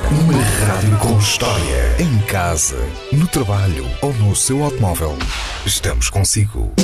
Uma rádio com história. Em casa, no trabalho ou no seu automóvel. Estamos consigo.